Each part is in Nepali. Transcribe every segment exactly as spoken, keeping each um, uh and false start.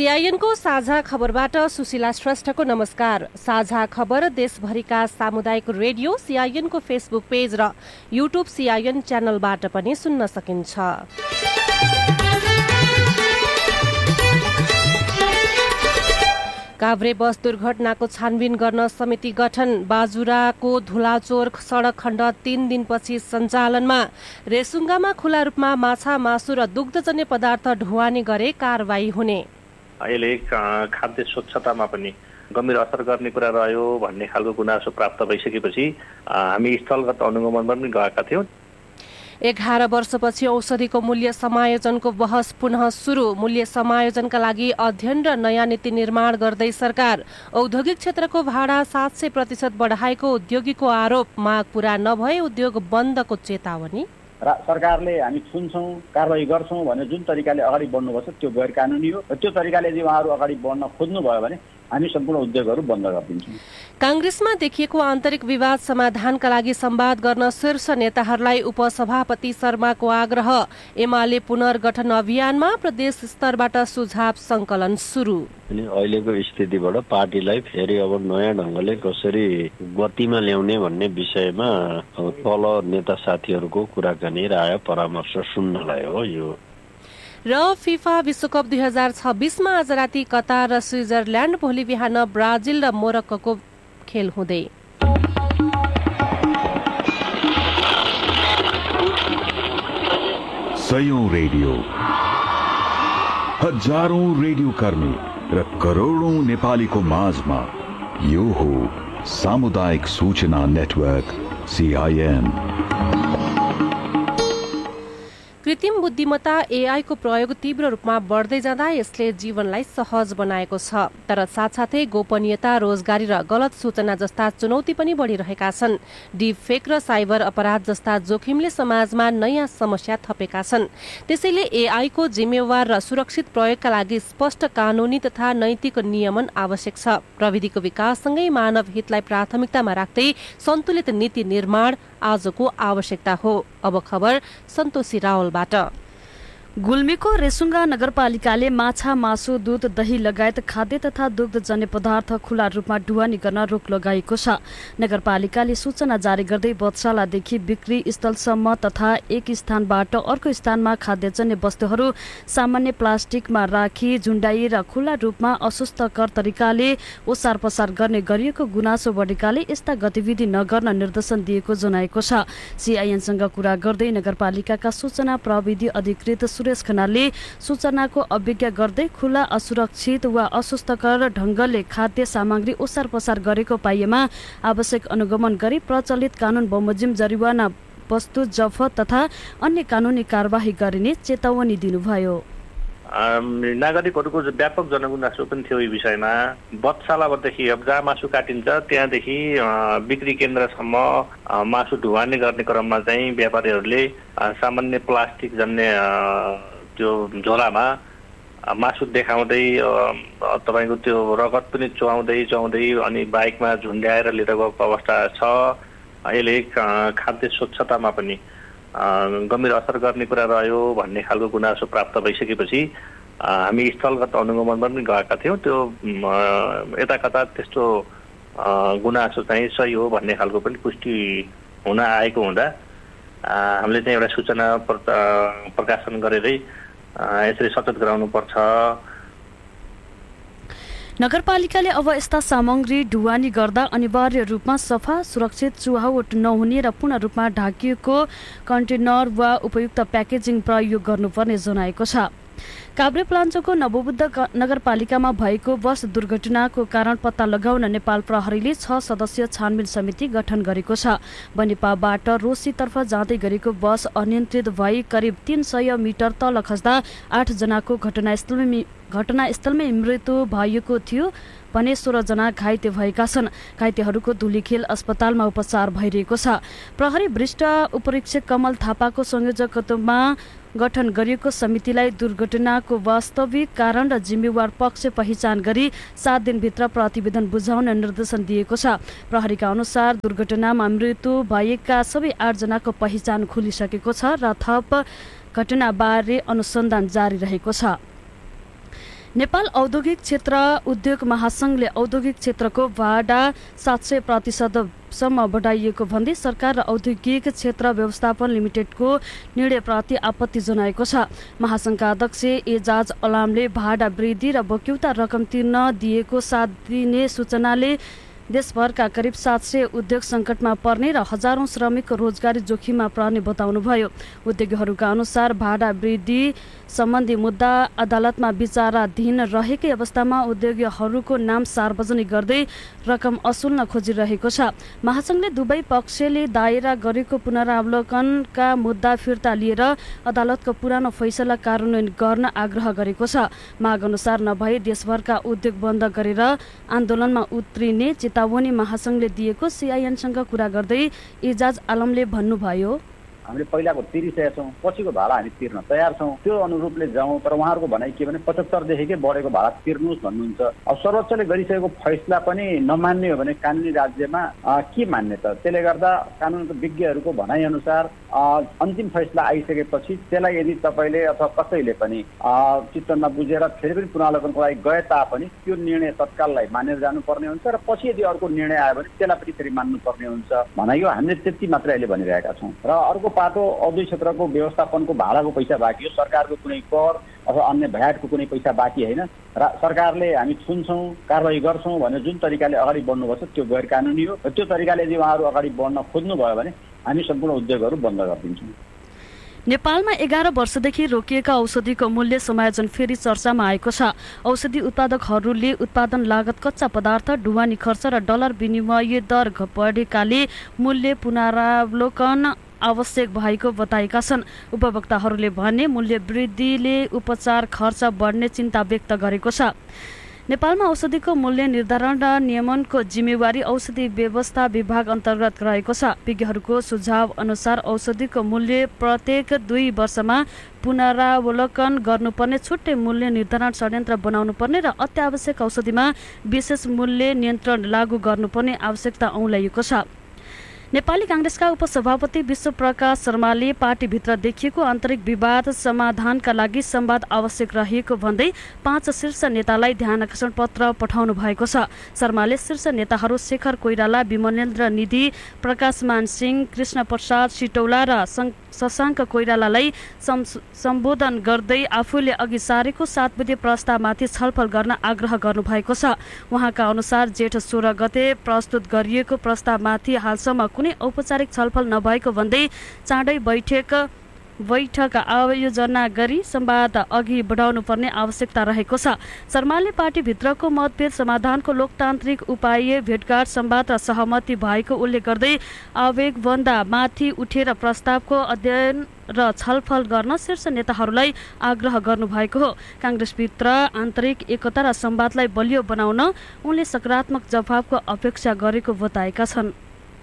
सीआईएनको साझा खबरबाट सुशीला श्रेष्ठको नमस्कार। साझा खबर देशभरिका सामुदायिक रेडियो सीआईएनको फेसबुक पेज र युट्युब सीआईएन च्यानलबाट पनि सुन्न सकिन्छ। काभ्रे बस दुर्घटनाको छानबिन गर्न समिति गठन। बाजुराको धुलाचोर सडक खण्ड तीन दिनपछि सञ्चालनमा। रेसुङ्गामा खुला रूपमा माछा मासु र दुग्धजन्य पदार्थ ढुवानी गरे कारवाही हुने। अहिले खाद्य स्वच्छतामा पनि गम्भीर असर गर्ने कुरा रह्यो भन्ने खालको गुनासो प्राप्त भइसकेपछि हामी स्थलगत अनुगमनमा पनि गएका थियौँ। एघार वर्षपछि औषधिको मूल्य समायोजनको बहस पुनः सुरु। मूल्य समायोजनका लागि अध्ययन र नयाँ नीति निर्माण गर्दै सरकार। औद्योगिक क्षेत्रको भाडा सात सय प्रतिशत बढाएको उद्योगीको आरोप। माग पूरा नभए उद्योग बन्दको चेतावनी। सरकारले हामी छुन्छौँ कारवाही गर्छौँ भने जुन तरिकाले अगाडि बढ्नुपर्छ त्यो गैर कानुनी हो। त्यो तरिकाले यदि उहाँहरू अगाडि बढ्न खोज्नुभयो भने हामी सम्पूर्ण उद्योगहरू बन्द गरिदिन्छौँ। कांग्रेसमा देखिएको आन्तरिक विवाद समाधानका लागि संवाद गर्न शीर्ष नेताहरूलाई उपसभापति शर्माको आग्रह। एमाले पुनर्गठन अभियानमा प्रदेश स्तरबाट सुझाव संकलन सुरु। अहिलेको स्थितिबाट पार्टीलाई फेरि अब नयाँ ढङ्गले कसरी गतिमा ल्याउने भन्ने विषयमा तल नेता साथीहरूको कुराकानी राय परामर्श सुन्नलाई हो यो। र फिफा विश्वकप दुई हजार छब्बीसमा आज राति कतार र स्विजरल्याण्ड, भोलि बिहान ब्राजिल र मोरक्को खेल हुँदै। सयौं रेडियो, हजारौं रेडियो कर्मी र करोडौं नेपालीको माझमा यो हो सामुदायिक सूचना नेटवर्क सीआईएन। कृत्रिम बुद्धिमत्ता एआई को प्रयोग तीव्र रूपमा बढ्दै जाँदा यसले जीवनलाई सहज बनाएको छ, तर साथसाथै गोपनीयता, रोजगारी र गलत सूचना जस्ता चुनौती पनि बढिरहेका छन्। डीप फेक र साइबर अपराध जस्ता जोखिमले समाजमा नयाँ समस्या थपेका छन्। त्यसैले एआई को जिम्मेवार र सुरक्षित प्रयोगका लागि स्पष्ट कानूनी तथा नैतिक नियमन आवश्यक छ। प्रविधिको विकाससँगै मानव हितलाई प्राथमिकतामा राख्दै सन्तुलित नीति निर्माण आजको आवश्यकता हो। अब खबर सन्तोषी रावलबाट। गुल्मीको रेसुङ्गा नगरपालिकाले माछा, मासु, दूध, दही लगायत खाद्य तथा दुग्धजन्य पदार्थ खुला रूपमा ढुवानी गर्न रोक लगाएको छ। नगरपालिकाले सूचना जारी गर्दै बधशालादेखि बिक्री स्थलसम्म तथा एक स्थानबाट अर्को स्थानमा खाद्यजन्य वस्तुहरू सामान्य प्लास्टिकमा राखी झुन्डाई र खुला रूपमा अस्वास्थ्यकर तरिकाले ओसार पसार गर्ने गरिएको गुनासो बढेकाले यस्ता गतिविधि नगर्न निर्देशन दिएको जनाएको छ। सीआईएनसँग कुरा गर्दै नगरपालिकाका सूचना प्रविधि अधिकृत सुरेश खनालले सूचनाको अवज्ञा गर्दै खुला, असुरक्षित वा अस्वास्थ्यकर ढङ्गले खाद्य सामग्री ओसार पसार गरेको पाइएमा आवश्यक अनुगमन गरी प्रचलित कानून बमोजिम जरिवाना, वस्तु जफत तथा अन्य कानूनी कारबाही गरिने चेतावनी दिनुभयो। नागरिकहरूको व्यापक जनगुनासो पनि थियो यो विषयमा। बधशालादेखि अब जहाँ मासु काटिन्छ त्यहाँदेखि बिक्री केन्द्रसम्म मासु ढुवानी गर्ने क्रममा चाहिँ व्यापारीहरूले सामान्य प्लास्टिक जन्य त्यो झोलामा मासु देखाउँदै तपाईँको त्यो रगत पनि चुहाउँदै चुहाउँदै अनि बाइकमा झुन्ड्याएर लिएर गएको अवस्था छ। अहिले खाद्य स्वच्छतामा पनि गम्भीर असर गर्ने कुरा रह्यो भन्ने खालको गुनासो प्राप्त भइसकेपछि हामी स्थलगत अनुगमनमा पनि गएका थियौँ। त्यो यता कता त्यस्तो गुनासो चाहिँ सही हो भन्ने खालको पनि पुष्टि हुन आएको हुँदा हामीले चाहिँ एउटा सूचना प्रकाशन गरेरै यसरी सचेत गराउनुपर्छ। नगरपालिकाले अब यस्ता सामग्री ढुवानी गर्दा अनिवार्य रूपमा सफा, सुरक्षित, चुहावट नहुने र पूर्ण रूपमा ढाकिएको कन्टेनर वा उपयुक्त प्याकेजिङ प्रयोग गर्नुपर्ने जनाएको छ। काभ्रे प्लाञ्चोको नवबुद्ध नगरपालिकामा भएको बस दुर्घटनाको कारण पत्ता लगाउन नेपाल प्रहरीले छ सदस्यीय छानबिन समिति गठन गरेको छ। बनेपाबाट रोसीतर्फ जाँदै गरेको बस अनियन्त्रित भई करिब तीन सय मिटर तल खस्दा आठ जनाको घटनास्थलमै घटनास्थलमै मृत्यु भएको थियो भने सोह्र जना घाइते भएका छन्। घाइतेहरूको धुलीखेल अस्पतालमा उपचार भइरहेको छ। प्रहरी वरिष्ठ उपरीक्षक कमल थापाको संयोजकत्वमा गठन गरिएको समितिलाई दुर्घटनाको वास्तविक कारण र जिम्मेवार पक्ष पहिचान गरी सात दिनभित्र प्रतिवेदन बुझाउन निर्देशन दिएको छ। प्रहरीका अनुसार दुर्घटनामा मृत्यु भएका सबै आठ जनाको पहिचान खुलिसकेको छ र थप घटनाबारे अनुसन्धान जारी रहेको छ। नेपाल औद्योगिक क्षेत्र उद्योग महासंघले औद्योगिक क्षेत्रको भाडा सात सय प्रतिशतसम्म बढाइएको भन्दै सरकार र औद्योगिक क्षेत्र व्यवस्थापन लिमिटेडको निर्णयप्रति आपत्ति जनाएको छ। महासंघका अध्यक्ष एजाज अलामले भाडा वृद्धि र बक्यौता रकम तिर्न दिएको सात दिने सूचनाले देशभरका करिब सात सय उद्योग सङ्कटमा पर्ने र हजारौं श्रमिकको रोजगारी जोखिममा पर्ने बताउनुभयो। उद्योगीहरूका अनुसार भाडा वृद्धि सम्बन्धी मुद्दा अदालतमा विचाराधीन रहेकै अवस्थामा उद्योगीहरूको नाम सार्वजनिक गर्दै रकम असुल्न खोजिरहेको छ। महासंघले दुवै पक्षले दायरा गरेको पुनरावलोकनका मुद्दा फिर्ता लिएर अदालतको पुरानो फैसला कार्यान्वयन गर्न आग्रह गरेको छ। माग अनुसार नभए देशभरका उद्योग बन्द गरेर आन्दोलनमा उत्रिने चेतावनी महासंघले दिएको सीआईएनसँग कुरा गर्दै एजाज आलमले भन्नुभयो, हामीले पहिलाको तिरिसकेका छौँ, पछिको भाडा हामी तिर्न तयार छौँ, त्यो अनुरूपले जाउँ। तर उहाँहरूको भनाइ के भने पचहत्तरदेखिकै बढेको भाडा तिर्नुहोस् भन्नुहुन्छ। अब सर्वोच्चले गरिसकेको फैसला पनि नमान्ने हो भने कानुनी राज्यमा के मान्ने त? त्यसले गर्दा कानुनको विज्ञहरूको भनाइअनुसार अन्तिम फैसला आइसकेपछि त्यसलाई यदि तपाईँले अथवा कसैले पनि चित्त नबुझेर फेरि पनि पुनरावलोकनको लागि गए तापनि त्यो निर्णय तत्काललाई मानेर जानुपर्ने हुन्छ र पछि यदि अर्को निर्णय आयो भने त्यसलाई पनि फेरि मान्नुपर्ने हुन्छ भनाइयो। हामीले त्यति मात्र अहिले भनिरहेका छौँ। र अर्को पाटो औद्योगिक क्षेत्रको व्यवस्थापनको भाडाको पैसा बाँकी हो, सरकारको कुनै कर अथवा अन्य भ्याटको कुनै पैसा बाँकी होइन। र सरकारले हामी छुन्छौँ, कारवाही गर्छौँ भनेर जुन तरिकाले अगाडि बढ्नुपर्छ त्यो गैर कानुनी हो। त्यो तरिकाले यदि उहाँहरू अगाडि बढ्न खोज्नुभयो भने हामी सम्पूर्ण उद्योगहरू बन्द गरिदिन्छौँ। नेपालमा एघार वर्षदेखि रोकिएका औषधिको मूल्य समायोजन फेरि चर्चामा आएको छ। औषधि उत्पादकहरूले उत्पादन लागत, कच्चा पदार्थ, ढुवानी खर्च र डलर विनिमय दर बढेकाले मूल्य पुनरावलोकन आवश्यक भएको बताएका छन्। उपभोक्ताहरूले भने मूल्य वृद्धिले उपचार खर्च बढ्ने चिन्ता व्यक्त गरेको छ। नेपालमा औषधिको मूल्य निर्धारण र नियमनको जिम्मेवारी औषधि व्यवस्था विभाग अन्तर्गत रहेको छ। विज्ञहरूको सुझाव अनुसार औषधिको मूल्य प्रत्येक दुई वर्षमा पुनरावलोकन गर्नुपर्ने, छुट्टै मूल्य निर्धारण षड्यन्त्र बनाउनुपर्ने र अत्यावश्यक औषधिमा विशेष मूल्य नियन्त्रण लागू गर्नुपर्ने आवश्यकता औँल्याइएको छ। नेपाली कांग्रेसका उपसभापति विश्वप्रकाश शर्माले पार्टीभित्र देखिएको आन्तरिक विवाद समाधानका लागि संवाद आवश्यक रहेको भन्दै पाँच शीर्ष नेतालाई ध्यान आकर्षण पत्र पठाउनु भएको छ। शर्माले शीर्ष नेताहरू शेखर कोइराला, विमलेन्द्र निधि, प्रकाशमान सिंह, कृष्ण प्रसाद सिटौला र शशाङ्क कोइरालालाई सम्बोधन गर्दै आफूले अघि सारेको सात बुँदे प्रस्तावमाथि छलफल गर्न आग्रह गर्नुभएको छ। उहाँका अनुसार जेठ सोह्र गते प्रस्तुत गरिएको प्रस्तावमाथि हालसम्म कुनै औपचारिक छलफल नभएको भन्दै चाँडै बैठक बैठक आयोजना गरी संवाद अघि बढाउनु पर्ने आवश्यकता रहेको छ। शर्माले पार्टीभित्रको मतभेद समाधानको लोकतान्त्रिक उपाय भेटघाट, संवाद र सहमति भएको उल्लेख गर्दै आवेगभन्दा माथि उठेर प्रस्तावको अध्ययन र छलफल गर्न शीर्ष नेताहरूलाई आग्रह गर्नुभएको हो। कांग्रेसभित्र आन्तरिक एकता र संवादलाई बलियो बनाउन उनले सकारात्मक जवाफको अपेक्षा गरेको बताएका छन्।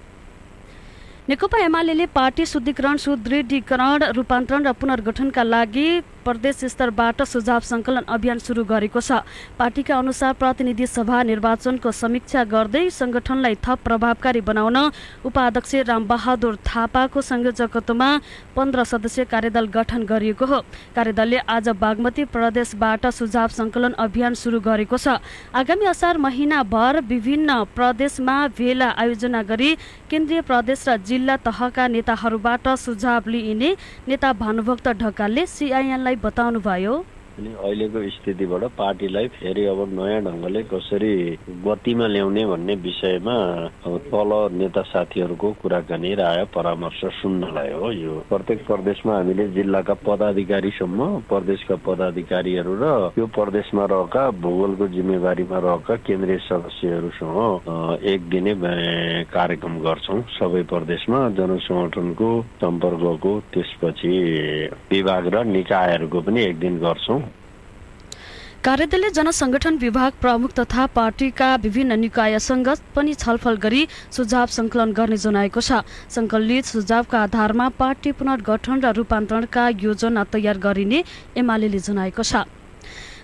नेकपा एमाले पार्टी शुद्धिकरण, सुदृढीकरण, रूपान्तरण र पुनर्गठनका लागि प्रदेश स्तरबाट सुझाव सङ्कलन अभियान सुरु गरेको छ। पार्टीका अनुसार प्रतिनिधि सभा निर्वाचनको समीक्षा गर्दै संगठनलाई थप प्रभावकारी बनाउन उपाध्यक्ष रामबहादुर थापाको संयोजकत्वमा पन्ध्र सदस्यीय कार्यदल गठन गरिएको हो। कार्यदलले आज बागमती प्रदेशबाट सुझाव सङ्कलन अभियान सुरु गरेको छ। आगामी असार महिनाभर विभिन्न प्रदेशमा भेला आयोजना गरी केन्द्रीय प्रदेश र जिल्ला तहका नेताहरूबाट सुझाव लिइने नेता भानुभक्त ढकालले सीआईएनलाई बताउनुभयो। अनि अहिलेको स्थितिबाट पार्टीलाई फेरि अब नयाँ ढङ्गले कसरी गतिमा ल्याउने भन्ने विषयमा तल नेता साथीहरूको कुराकानी, राय, परामर्श सुन्नलाई हो। यो प्रत्येक प्रदेशमा हामीले जिल्लाका पदाधिकारीसम्म प्रदेशका पदाधिकारीहरू र यो प्रदेशमा रहेका भूगोलको जिम्मेवारीमा रहेका केन्द्रीय सदस्यहरूसँग एक दिने कार्यक्रम गर्छौँ। सबै प्रदेशमा जनसङ्गठनको सम्पर्कको, त्यसपछि विभाग र निकायहरूको पनि एक दिन गर्छौँ। कार्यदलले जनसंगठन विभाग प्रमुख तथा पार्टीका विभिन्न निकायसँग पनि छलफल गरी सुझाव संकलन गर्ने जनाएको छ। संकलित सुझावका आधारमा पार्टी पुनर्गठन र रूपान्तरणका योजना तयार गरिने एमालेले जनाएको छ।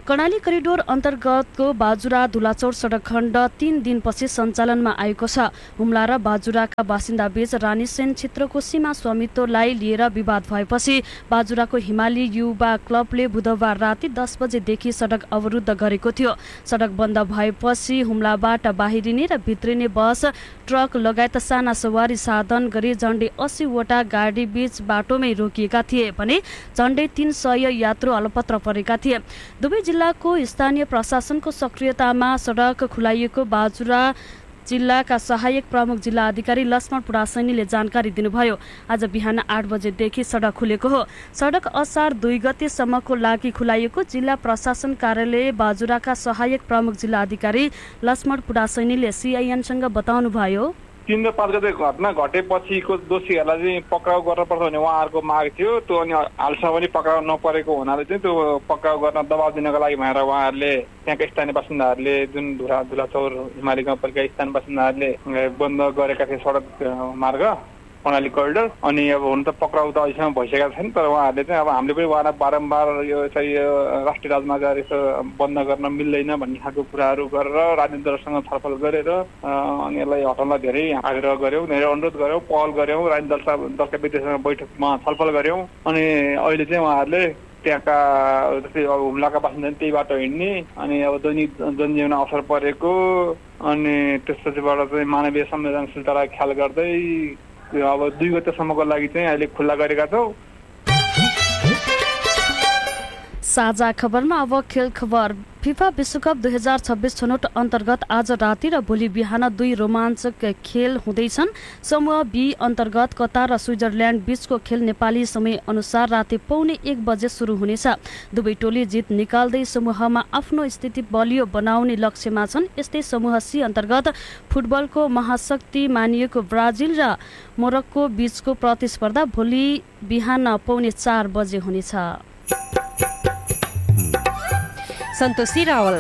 कर्णाली करिडोर अन्तर्गतको बाजुरा धुलाचौर सडक खण्ड तीन दिनपछि सञ्चालनमा आएको छ। हुम्ला र बाजुराका बासिन्दा बीच रानीसेन क्षेत्रको सीमा स्वामित्वलाई लिएर विवाद भएपछि बाजुराको हिमाली युवा क्लबले बुधबार राति दस बजेदेखि सडक अवरुद्ध गरेको थियो। सडक बन्द भएपछि हुम्लाबाट बाहिरिने र भित्रिने बस, ट्रक लगायत साना सवारी साधन गरी झण्डै अस्सीवटा गाडी बीच बाटोमै रोकिएका थिए भने झण्डै तीन सय यात्रु अलपत्र परेका थिए। दुवै जिल्लाको स्थानीय प्रशासनको सक्रियतामा सडक खुलाइएको बाजुरा जिल्लाका सहायक प्रमुख जिल्ला अधिकारी लक्ष्मण पुरासैनीले जानकारी दिनुभयो। आज बिहान आठ बजेदेखि सडक खुलेको हो। सडक असार दुई गतेसम्मको लागि खुलाइएको जिल्ला प्रशासन कार्यालय बाजुराका सहायक प्रमुख जिल्ला अधिकारी लक्ष्मण पुरासैनीले सीआईएनसँग बताउनुभयो। तीन र पाँच गते घटना घटेपछिको दोषीहरूलाई चाहिँ पक्राउ गर्नुपर्छ भन्ने उहाँहरूको माग थियो। त्यो अनि हालसम्म पनि पक्राउ नपरेको हुनाले चाहिँ त्यो पक्राउ गर्न दबाब दिनको लागि भनेर उहाँहरूले त्यहाँका स्थानीय बासिन्दाहरूले जुन धुला धुलाचौर हिमाली गाउँपालिका स्थानीय बासिन्दाहरूले बन्द गरेका थिए सडक मार्ग कर्णाली करिडोर। अनि अब हुन त पक्राउ त अहिलेसम्म भइसकेका छैन, तर उहाँहरूले चाहिँ अब हामीले पनि उहाँलाई बारम्बार यो चाहिँ राष्ट्रिय राजमार्ग यसो बन्द गर्न मिल्दैन भन्ने खालको कुराहरू गरेर राजनीतिक दलसँग छलफल गरेर अनि यसलाई हटाउनलाई धेरै आग्रह गऱ्यौँ, धेरै अनुरोध गऱ्यौँ, पहल गऱ्यौँ, राजनीतिक दल दलका व्यक्तिसँग बैठकमा छलफल गऱ्यौँ। अनि अहिले चाहिँ उहाँहरूले त्यहाँका जस्तै अब हुम्लाका बासिन्दा त्यही बाटो हिँड्ने अनि अब दैनिक जनजीवन असर परेको अनि त्यसपछिबाट चाहिँ मानवीय संवेदनशीलतालाई ख्याल गर्दै अब दुई गतेसम्मको लागि चाहिँ अहिले खुल्ला गरेका छौँ। साझा खबरमा अब खेल खबर। फिफा विश्वकप दुई हजार छब्बिस छनौट अन्तर्गत आज राति र भोलि बिहान दुई रोमाञ्चक खेल हुँदैछन्। समूह बी अन्तर्गत कतार र स्विजरल्यान्ड बीचको खेल नेपाली समय अनुसार राति पौने एक बजे सुरु हुनेछ। दुवै टोली जित निकाल्दै समूहमा आफ्नो स्थिति बलियो बनाउने लक्ष्यमा छन्। यस्तै समूह सी अन्तर्गत फुटबलको महाशक्ति मानिएको ब्राजिल र मोरक्को बीचको प्रतिस्पर्धा भोलि बिहान पौने चार बजे हुनेछ। सन्तोषी रावल।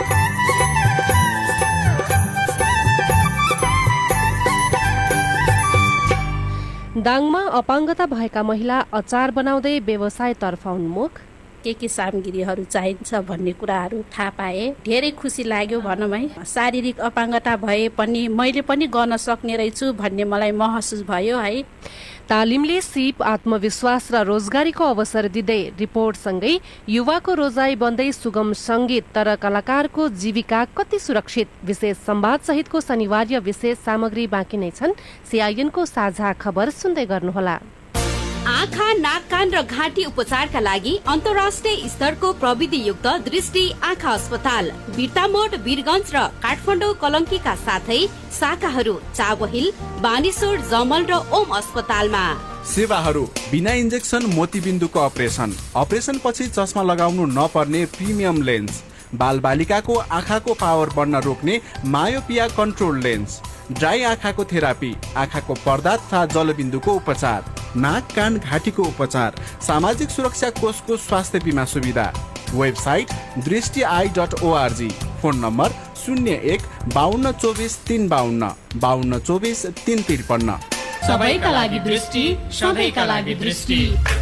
दाङमा अपाङ्गता भएका महिला अचार बनाउँदै व्यवसायतर्फ उन्मुख। के के सामग्रीहरू चाहिन्छ भन्ने कुराहरू थाहा पाएँ। धेरै खुसी लाग्यो भनौँ है। शारीरिक अपाङ्गता भए पनि मैले पनि गर्न सक्ने रहेछु भन्ने मलाई महसुस भयो है। तालिमले सिप, आत्मविश्वास र रोजगारीको अवसर दिँदै रिपोर्टसँगै युवाको रोजाइ बन्दै सुगम सङ्गीत तर कलाकारको जीविका कति सुरक्षित? विशेष संवाद सहितको शनिवार्य विशेष सामग्री बाँकी नै छन्। सीआईएनको साझा खबर सुन्दै गर्नुहोला। आँखा, नाक, कान र घाँटी उपचारका लागि अन्तर्राष्ट्रिय स्तरको प्रविधियुक्त दृष्टि आँखा अस्पताल बिर्तामोड, वीरगञ्ज र काठमाडौँ कलङ्कीका साथै शाखाहरू चाबहिल, बानेश्वर, जमल र ओम अस्पतालमा। सेवाहरू बिना इन्जेक्सन मोतीबिन्दुको अपरेसन, अपरेसन पछि चस्मा लगाउनु नपर्ने प्रिमियम लेन्स, बाल बालिकाको आँखाको पावर बढ्न रोक्ने मायोपिया कन्ट्रोल लेन्स, ड्राई आँखाको थेरापी, आँखाको पर्दा तथा जलबिन्दुको उपचार, नाक, कान, घाँटीको उपचार, सामाजिक सुरक्षा कोषको स्वास्थ्य बिमा सुविधा। वेबसाइट दृष्टि I dot ORG. Phone number शून्य एक बाहन्न चौबिस तीन बाहन्न बाहन्न चौबिस तीन त्रिपन्न। सबैका लागि दृष्टि, सबैका लागि दृष्टि।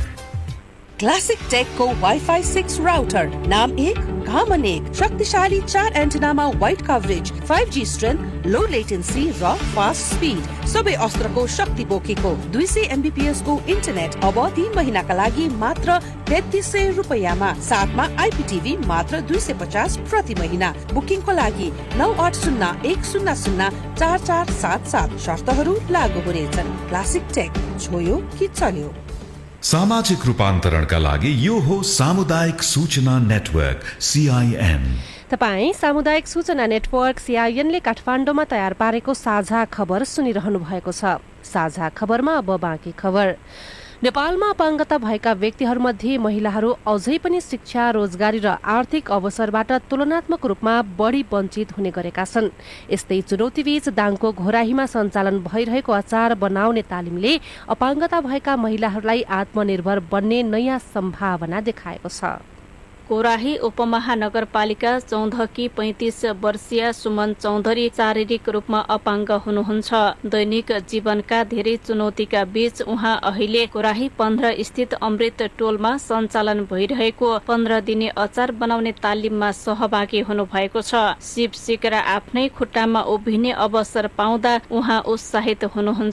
क्लासिक टेकको वाइफाई सिक्स राउटर, नाम एक काम अनेक, शक्तिशाली चार एन्टेनामा wide coverage, five G strength, लो लेटेन्सी र फास्ट स्पिड, सबै अस्त्रको शक्ति बोकेको दुई सय एमबीपीएस को इन्टरनेट अब तीन महिनाका लागि मात्र तेत्तिस सय रुपियाँमा, साथमा आइपीटिभी मात्र दुई सय पचास प्रति महिना। बुकिङको लागि नौ आठ शून्य एक शून्य शून्य चार चार सात सात। शर्तहरू लागू हुनेछन्। क्लासिक टेक, छोयो कि चल्यो। सामाजिक रूपान्तरणका लागि यो हो सामुदायिक सूचना नेटवर्क सीआईएन। तपाईँ सामुदायिक सूचना नेटवर्क सीआईएनले काठमाडौँमा तयार पारेको साझा खबर सुनिरहनु भएको छ। साझा खबरमा अब बाँकी खबर। नेपालमा अपाङ्गता भएका व्यक्तिहरूमध्ये महिलाहरू अझै पनि शिक्षा, रोजगारी र आर्थिक अवसरबाट तुलनात्मक रूपमा बढी वञ्चित हुने गरेका छन्। यस्तै चुनौतीबीच दाङको घोराहीमा सञ्चालन भइरहेको अचार बनाउने तालिमले अपाङ्गता भएका महिलाहरूलाई आत्मनिर्भर बन्ने नयाँ सम्भावना देखाएको छ। कोराही उपमहानगरपालिका चौधकी पैंतिस वर्षीय सुमन चौधरी शारीरिक रूपमा अपाङ्ग हुनुहुन्छ। दैनिक जीवनका धेरै चुनौतीका बीच उहाँ अहिले कोराही पन्ध्र स्थित अमृत टोलमा सञ्चालन भइरहेको पन्ध्र दिने अचार बनाउने तालिममा सहभागी हुनुभएको छ। सिप सिकेर आफ्नै खुट्टामा उभिने अवसर पाउँदा उहाँ उत्साहित हुनुहुन्छ।